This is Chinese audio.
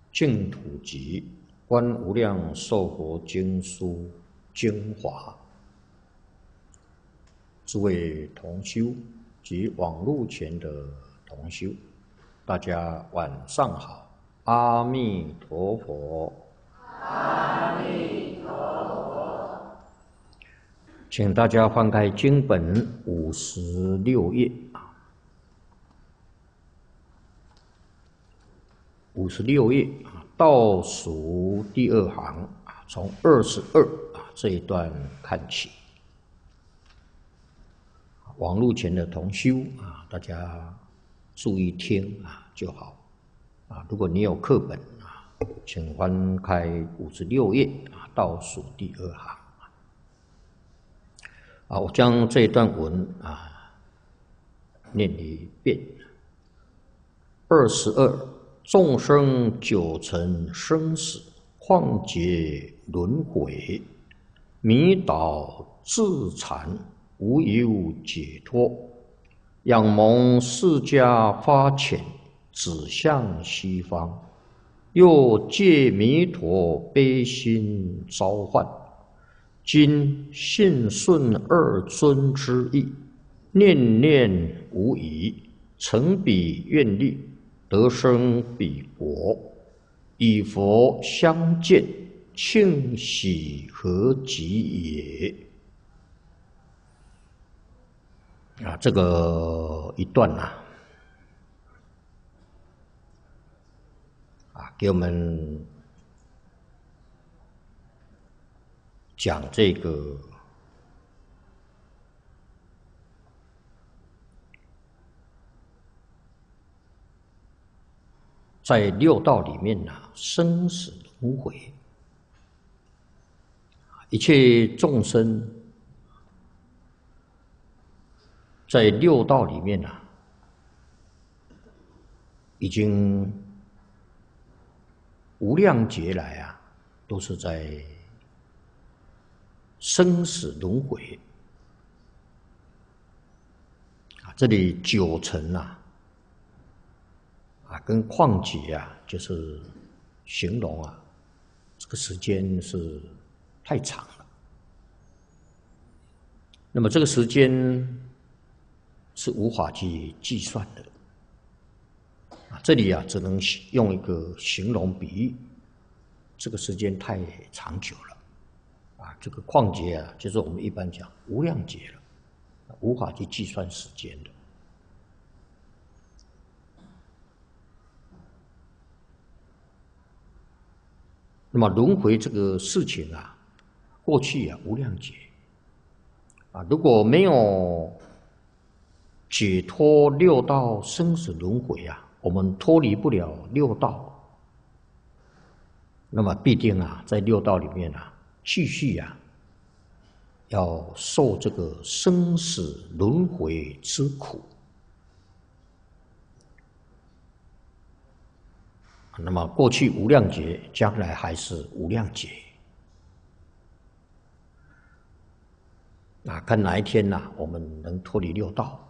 净土集观无量寿佛经书精华。诸位同修及网络前的同修，大家晚上好，阿弥陀佛。 阿弥陀佛。 请大家翻开经本56页，56页倒数第二行，从22这一段看起。网络前的同修大家注意听就好如果你有课本请翻开56页倒数第二行我将这一段文念一遍。22众生九尘生死，况劫轮回，迷倒自残，无有解脱。仰蒙释迦发遣，指向西方，又借弥陀悲心召唤。今信顺二尊之意，念念无疑，成彼愿力，得生彼国，与佛相见，庆喜何及也。这个一段给我们讲这个在六道里面生死轮回，一切众生在六道里面已经无量劫来都是在生死轮回这里九尘跟况劫就是形容这个时间是太长了。那么这个时间是无法去计算的这里只能用一个形容比喻，这个时间太长久了这个况劫就是我们一般讲无量劫了，无法去计算时间的。那么轮回这个事情过去无量劫如果没有解脱六道生死轮回我们脱离不了六道，那么必定在六道里面继续要受这个生死轮回之苦。那么过去无量劫，将来还是无量劫看哪一天我们能脱离六道。